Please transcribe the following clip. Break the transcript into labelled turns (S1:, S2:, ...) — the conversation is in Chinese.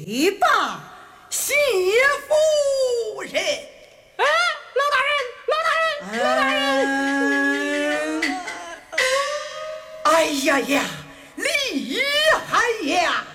S1: 去吧，谢夫人。
S2: 哎，老大人，老大人，老大人！
S1: 哎呀呀，厉害呀！